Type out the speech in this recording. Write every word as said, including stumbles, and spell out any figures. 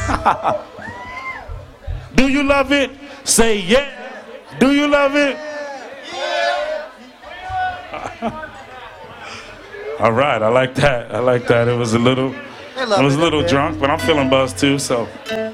Do you love it? Say yeah. Do you love it? All right, I like that. I like that. It was a little, I was a little drunk, but I'm feeling buzzed too, so.